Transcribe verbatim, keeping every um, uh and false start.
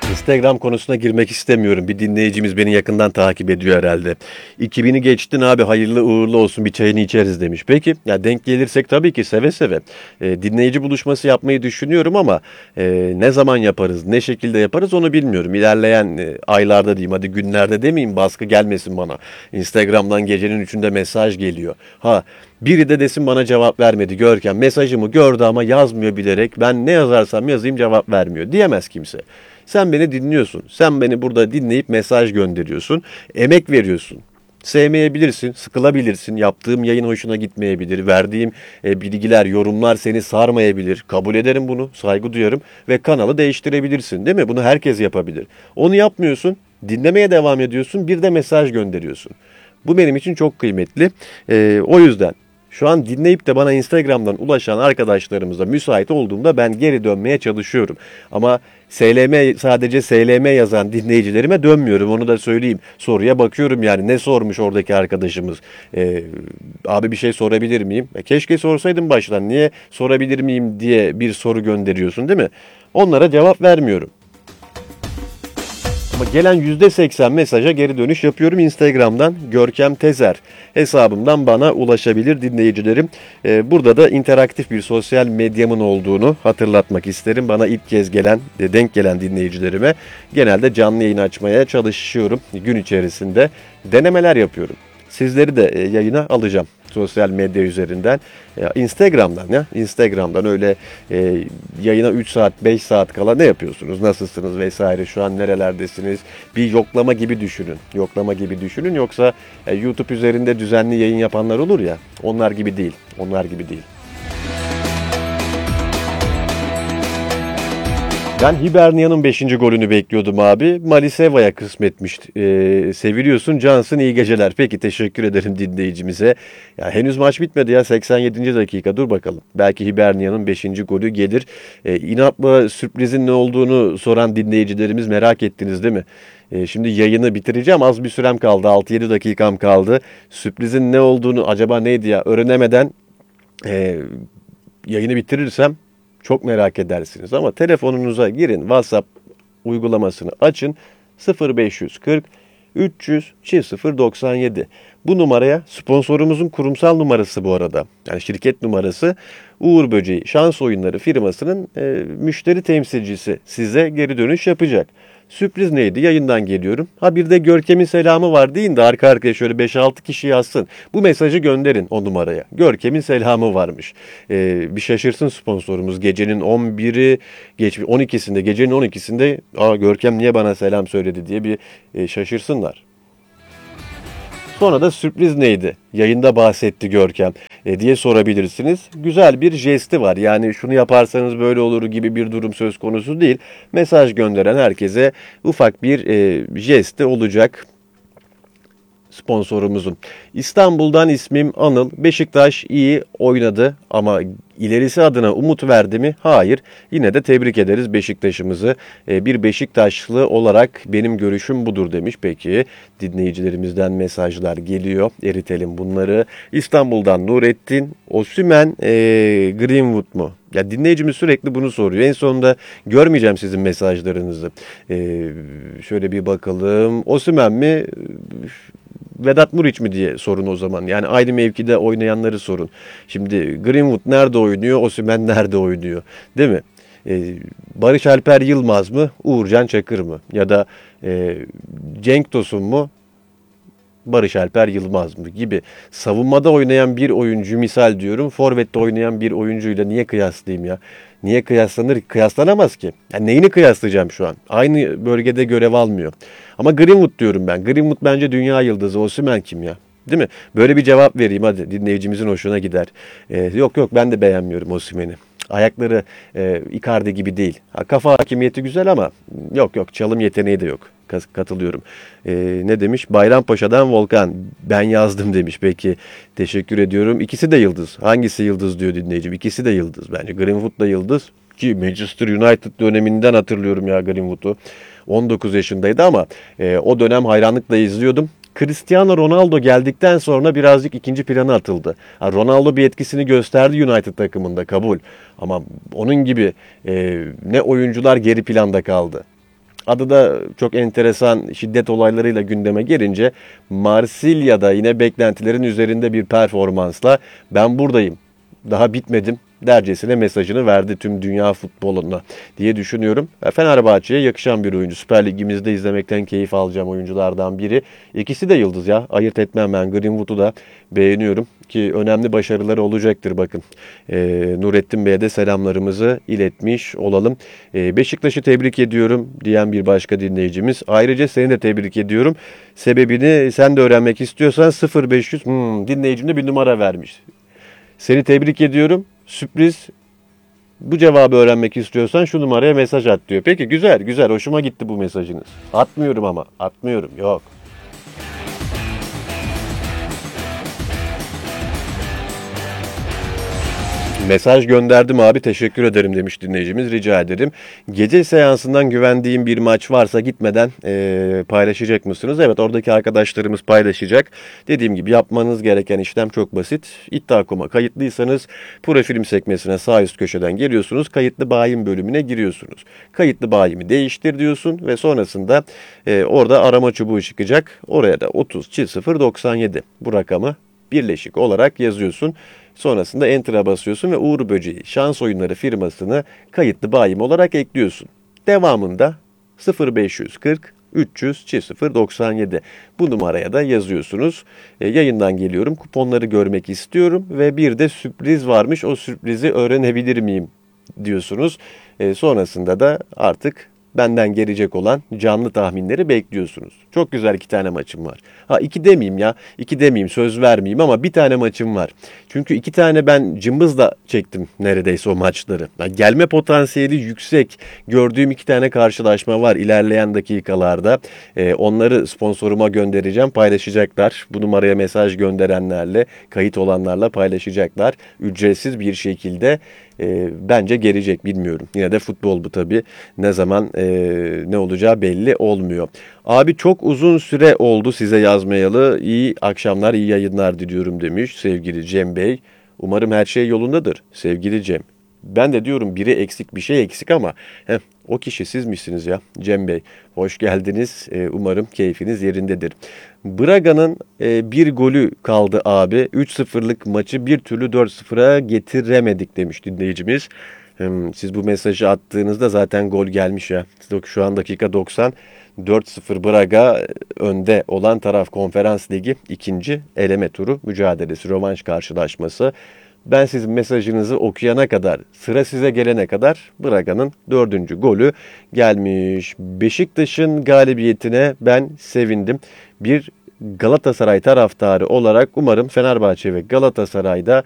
Instagram konusuna girmek istemiyorum. Bir dinleyicimiz beni yakından takip ediyor herhalde. iki bini geçtin abi, hayırlı uğurlu olsun, bir çayını içeriz demiş. Peki ya, denk gelirsek tabii ki seve seve. E, dinleyici buluşması yapmayı düşünüyorum ama e, ne zaman yaparız, ne şekilde yaparız onu bilmiyorum. İlerleyen e, aylarda diyeyim, hadi günlerde demeyeyim, baskı gelmesin bana. Instagram'dan gecenin üçünde mesaj geliyor. Ha, biri de desin bana cevap vermedi Görkem. Mesajımı gördü ama yazmıyor bilerek. Ben ne yazarsam yazayım cevap vermiyor diyemez kimse. Sen beni dinliyorsun. Sen beni burada dinleyip mesaj gönderiyorsun. Emek veriyorsun. Sevmeyebilirsin, sıkılabilirsin. Yaptığım yayın hoşuna gitmeyebilir. Verdiğim e, bilgiler, yorumlar seni sarmayabilir. Kabul ederim bunu, saygı duyarım ve kanalı değiştirebilirsin, değil mi? Bunu herkes yapabilir. Onu yapmıyorsun, dinlemeye devam ediyorsun, bir de mesaj gönderiyorsun. Bu benim için çok kıymetli. E, o yüzden şu an dinleyip de bana Instagram'dan ulaşan arkadaşlarımıza müsait olduğumda ben geri dönmeye çalışıyorum. Ama S L M, sadece S L M yazan dinleyicilerime dönmüyorum, onu da söyleyeyim. Soruya bakıyorum, yani ne sormuş oradaki arkadaşımız. Ee, abi bir şey sorabilir miyim? E, keşke sorsaydım baştan, niye sorabilir miyim diye bir soru gönderiyorsun, değil mi? Onlara cevap vermiyorum. Ama gelen yüzde seksen mesaja geri dönüş yapıyorum Instagram'dan. Görkem Tezer hesabımdan bana ulaşabilir dinleyicilerim. Ee, burada da interaktif bir sosyal medyamın olduğunu hatırlatmak isterim. Bana ilk kez gelen, denk gelen dinleyicilerime genelde canlı yayın açmaya çalışıyorum. Gün içerisinde denemeler yapıyorum. Sizleri de yayına alacağım sosyal medya üzerinden. Instagram'dan ya. Instagram'dan öyle e, yayına üç saat beş saat kala ne yapıyorsunuz, nasılsınız vesaire, şu an nerelerdesiniz, bir yoklama gibi düşünün. Yoklama gibi düşünün, yoksa e, YouTube üzerinde düzenli yayın yapanlar olur ya, onlar gibi değil. Onlar gibi değil. Ben Hibernia'nın beşinci golünü bekliyordum abi. Maliseva'ya kısmetmiş. Ee, seviliyorsun, cansın, iyi geceler. Peki, teşekkür ederim dinleyicimize. Ya henüz maç bitmedi ya, seksen yedinci dakika, dur bakalım. Belki Hibernia'nın beşinci golü gelir. Ee, inatla sürprizin ne olduğunu soran dinleyicilerimiz, merak ettiniz değil mi? Ee, şimdi yayını bitireceğim, az bir sürem kaldı, altı yedi dakikam kaldı. Sürprizin ne olduğunu, acaba neydi ya, öğrenemeden e, yayını bitirirsem çok merak edersiniz. Ama telefonunuza girin, WhatsApp uygulamasını açın, sıfır beş kırk üç yüz sıfır doksan yedi. Bu numaraya, sponsorumuzun kurumsal numarası bu arada, yani şirket numarası, Uğur Böceği Şans Oyunları firmasının e, müşteri temsilcisi size geri dönüş yapacak. Sürpriz neydi? Yayından geliyorum. Ha, bir de Görkem'in selamı var deyin de arka arkaya şöyle beş altı kişi yazsın. Bu mesajı gönderin o numaraya. Görkem'in selamı varmış. Ee, bir şaşırsın sponsorumuz. Gecenin on biri geç on ikisinde, gecenin on ikisinde aa, Görkem niye bana selam söyledi diye bir e, şaşırsınlar. Sonra da sürpriz neydi? Yayında bahsetti Görkem e, diye sorabilirsiniz. Güzel bir jesti var. Yani şunu yaparsanız böyle olur gibi bir durum söz konusu değil. Mesaj gönderen herkese ufak bir e, jesti olacak sponsorumuzun. İstanbul'dan ismim Anıl. Beşiktaş iyi oynadı ama ilerisi adına umut verdi mi? Hayır. Yine de tebrik ederiz Beşiktaş'ımızı. Bir Beşiktaşlı olarak benim görüşüm budur demiş. Peki, dinleyicilerimizden mesajlar geliyor. Eritelim bunları. İstanbul'dan Nurettin. Osimhen e, Greenwood mu? Ya, dinleyicimiz sürekli bunu soruyor. En sonunda görmeyeceğim sizin mesajlarınızı. E, şöyle bir bakalım. Osimhen mi? Vedat Muriç mi diye sorun o zaman. Yani aynı mevkide oynayanları sorun. Şimdi Greenwood nerede oynuyor, Osimhen nerede oynuyor? Değil mi? Ee, Barış Alper Yılmaz mı, Uğurcan Çakır mı? Ya da e, Cenk Tosun mu, Barış Alper Yılmaz mı gibi. Savunmada oynayan bir oyuncu, misal diyorum, forvette oynayan bir oyuncuyla niye kıyaslayayım ya? Niye kıyaslanır? Kıyaslanamaz ki. Yani neyini kıyaslayacağım şu an? Aynı bölgede görev almıyor. Ama Greenwood diyorum ben. Greenwood bence dünya yıldızı. Osimhen kim ya? Değil mi? Böyle bir cevap vereyim hadi. Dinleyicimizin hoşuna gider. Ee, yok yok, ben de beğenmiyorum Osimhen'i. Ayakları e, Icardi gibi değil. Ha, kafa hakimiyeti güzel ama yok yok, çalım yeteneği de yok. Katılıyorum. Ee, ne demiş? Bayrampaşa'dan Volkan. Ben yazdım demiş. Peki, teşekkür ediyorum. İkisi de yıldız. Hangisi yıldız diyor dinleyicim. İkisi de yıldız bence. Greenwood da yıldız. Ki Manchester United döneminden hatırlıyorum ya Greenwood'u. on dokuz yaşındaydı ama e, o dönem hayranlıkla izliyordum. Cristiano Ronaldo geldikten sonra birazcık ikinci plana atıldı. Ha, Ronaldo bir etkisini gösterdi United takımında, kabul. Ama onun gibi e, ne oyuncular geri planda kaldı. Adı da çok enteresan şiddet olaylarıyla gündeme gelince Marsilya'da yine beklentilerin üzerinde bir performansla ben buradayım, daha bitmedim dercesine mesajını verdi tüm dünya futboluna diye düşünüyorum. Fenerbahçe'ye yakışan bir oyuncu. Süper Ligimizde izlemekten keyif alacağım oyunculardan biri. İkisi de yıldız ya. Ayırt etmem ben. Greenwood'u da beğeniyorum ki önemli başarıları olacaktır bakın. Ee, Nurettin Bey'e de selamlarımızı iletmiş olalım. Ee, Beşiktaş'ı tebrik ediyorum diyen bir başka dinleyicimiz. Ayrıca seni de tebrik ediyorum. Sebebini sen de öğrenmek istiyorsan sıfır beş yüz hmm, dinleyicim de bir numara vermiş. Seni tebrik ediyorum. Sürpriz. Bu cevabı öğrenmek istiyorsan şu numaraya mesaj at diyor. Peki güzel güzel, hoşuma gitti bu mesajınız. Atmıyorum ama atmıyorum, yok. Mesaj gönderdim abi, teşekkür ederim demiş dinleyicimiz, rica ederim. Gece seansından güvendiğim bir maç varsa gitmeden e, paylaşacak mısınız? Evet, oradaki arkadaşlarımız paylaşacak. Dediğim gibi yapmanız gereken işlem çok basit. iddia nokta com'a kayıtlıysanız profil sekmesine sağ üst köşeden geliyorsunuz. Kayıtlı bayim bölümüne giriyorsunuz. Kayıtlı bayimi değiştir diyorsun ve sonrasında e, orada arama çubuğu çıkacak. Oraya da otuz çift sıfır doksan yedi bu rakamı birleşik olarak yazıyorsun. Sonrasında Enter'a basıyorsun ve Uğur Böceği Şans Oyunları firmasını kayıtlı bayim olarak ekliyorsun. Devamında sıfır beş yüz kırk üç yüz çift sıfır doksan yedi bu numaraya da yazıyorsunuz. E, yayından geliyorum, kuponları görmek istiyorum ve bir de sürpriz varmış, o sürprizi öğrenebilir miyim diyorsunuz. E, sonrasında da artık benden gelecek olan canlı tahminleri bekliyorsunuz. Çok güzel iki tane maçım var. Ha iki demeyeyim ya. iki demeyeyim, söz vermeyeyim ama bir tane maçım var. Çünkü iki tane ben cımbızla çektim neredeyse o maçları. Yani gelme potansiyeli yüksek gördüğüm iki tane karşılaşma var ilerleyen dakikalarda. Ee, onları sponsoruma göndereceğim. Paylaşacaklar. Bu numaraya mesaj gönderenlerle, kayıt olanlarla paylaşacaklar. Ücretsiz bir şekilde. E, bence gelecek, bilmiyorum. Yine de futbol bu tabii. Ne zaman e, ne olacağı belli olmuyor. Abi çok uzun süre oldu size yazmayalı. İyi akşamlar, iyi yayınlar diliyorum demiş sevgili Cem Bey. Umarım her şey yolundadır sevgili Cem. Ben de diyorum biri eksik, bir şey eksik ama heh, o kişi sizmişsiniz ya Cem Bey. Hoş geldiniz. Ee, umarım keyfiniz yerindedir. Braga'nın e, bir golü kaldı abi. üç sıfırlık maçı bir türlü dört sıfıra getiremedik demiş dinleyicimiz. Hmm, siz bu mesajı attığınızda zaten gol gelmiş ya. Şu an dakika doksan. dört sıfır Braga önde olan taraf. Konferans Ligi ikinci eleme turu mücadelesi, rövanş karşılaşması. Ben sizin mesajınızı okuyana kadar, sıra size gelene kadar Braga'nın dördüncü golü gelmiş. Beşiktaş'ın galibiyetine ben sevindim. Bir Galatasaray taraftarı olarak umarım Fenerbahçe ve Galatasaray'da